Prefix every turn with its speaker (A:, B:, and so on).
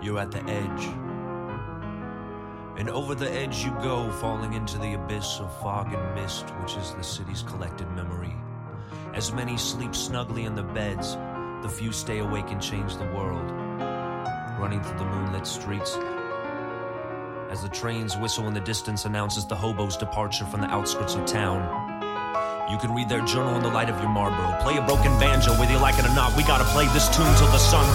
A: You're at the edge. And over the edge you go, falling into the abyss of fog and mist, which is the city's collected memory. As many sleep snugly in their beds, the few stay awake and change the world. Running through the moonlit streets, as the trains whistle in the distance announces the hobo's departure from the outskirts of town. You can read their journal in the light of your Marlboro. Play a broken banjo, whether you like it or not. We gotta play this tune till the sun